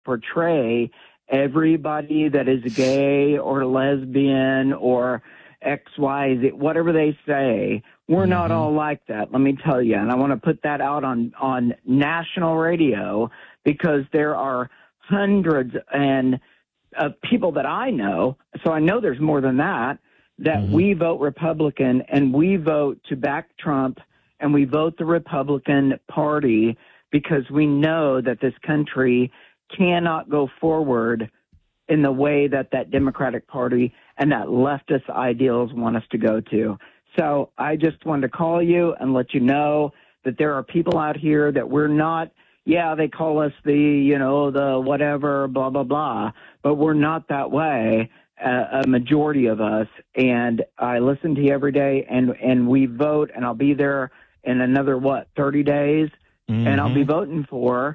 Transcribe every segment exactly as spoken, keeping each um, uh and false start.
portray everybody that is gay or lesbian or X, Y, Z, whatever they say. We're mm-hmm. not all like that, let me tell you. And I want to put that out on, on national radio because there are hundreds and of people that I know, so I know there's more than that, that mm-hmm. we vote Republican and we vote to back Trump and we vote the Republican Party because we know that this country cannot go forward in the way that that Democratic Party and that leftist ideals want us to go to. So I just wanted to call you and let you know that there are people out here that we're not, yeah, they call us the, you know, the whatever, blah, blah, blah, but we're not that way, uh, a majority of us. And I listen to you every day and, and we vote, and I'll be there in another, what, thirty days, mm-hmm. and I'll be voting for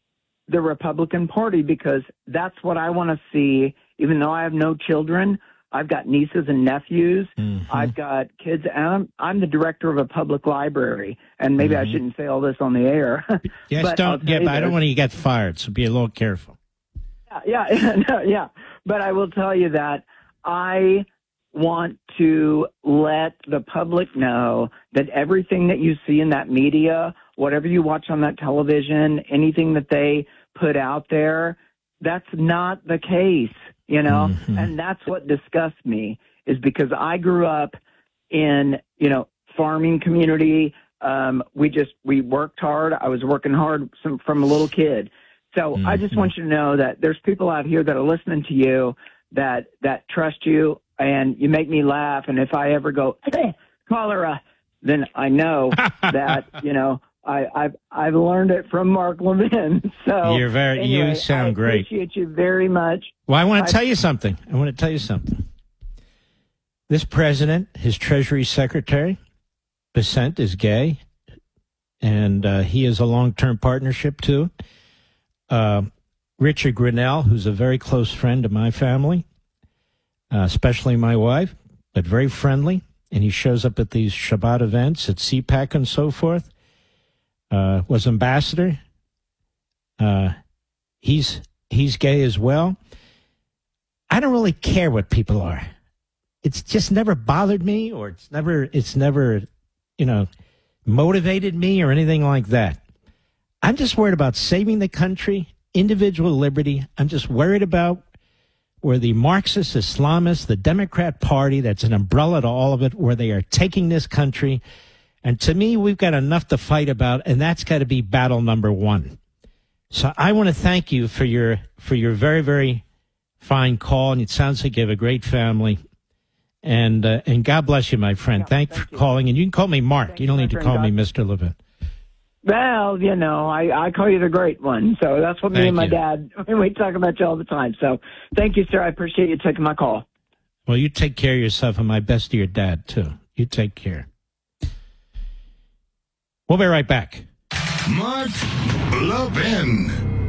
the Republican Party because that's what I want to see. Even though I have no children, I've got nieces and nephews. Mm-hmm. I've got kids. And I'm, I'm the director of a public library, and maybe mm-hmm. I shouldn't say all this on the air. Yes, but don't. Yeah, but I don't want you to get fired, so be a little careful. Yeah, yeah, no, yeah. But I will tell you that I want to let the public know that everything that you see in that media, whatever you watch on that television, anything that they put out there, that's not the case, you know, mm-hmm. and that's what disgusts me is because I grew up in, you know, farming community. Um, we just, we worked hard. I was working hard some, from a little kid. So mm-hmm. I just want you to know that there's people out here that are listening to you that, that trust you, and you make me laugh. And if I ever go, hey, cholera, then I know that, you know, I, I've I've learned it from Mark Levin. So you're very anyway, you sound I great. Appreciate you very much. Well, I want to I, tell you something. I want to tell you something. This president, his Treasury Secretary, Bessent, is gay, and uh, he is a long-term partnership too. Uh, Richard Grinnell, who's a very close friend of my family, uh, especially my wife, but very friendly, and he shows up at these Shabbat events at C PAC and so forth. Uh, was ambassador. Uh, he's he's gay as well. I don't really care what people are. It's just never bothered me, or it's never it's never, you know, motivated me or anything like that. I'm just worried about saving the country, individual liberty. I'm just worried about where the Marxist Islamists, the Democrat Party, that's an umbrella to all of it, where they are taking this country. And to me, we've got enough to fight about, and that's got to be battle number one. So I want to thank you for your for your very, very fine call, and it sounds like you have a great family. And uh, and God bless you, my friend. Yeah, Thanks thank for you. calling. And you can call me Mark. Thank you don't need to call God. me Mister Levin. Well, you know, I, I call you the great one. So that's what me thank and my you. dad, we talk about you all the time. So thank you, sir. I appreciate you taking my call. Well, you take care of yourself, and my best to your dad, too. You take care. We'll be right back. Mark Levin.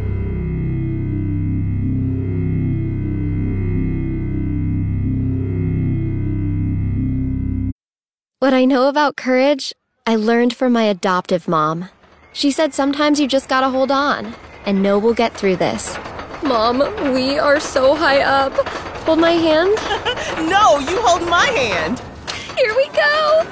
What I know about courage, I learned from my adoptive mom. She said sometimes you just gotta hold on and know we'll get through this. Mom, we are so high up. Hold my hand. No, you hold my hand. Here we go.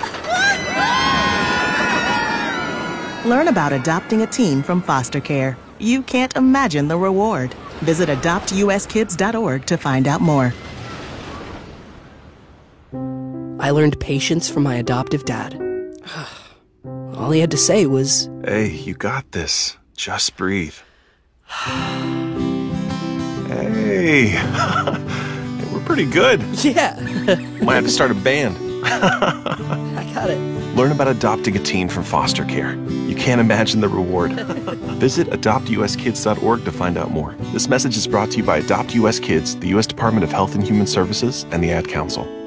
Learn about adopting a teen from foster care. You can't imagine the reward. Visit adopt u s kids dot org to find out more. I learned patience from my adoptive dad. All he had to say was, "Hey, you got this. Just breathe." Hey, we're pretty good. Yeah. Might have to start a band. I got it. Learn about adopting a teen from foster care. You can't imagine the reward. Visit adopt u s kids dot org to find out more. This message is brought to you by Adopt U S Kids, the U S Department of Health and Human Services, and the Ad Council.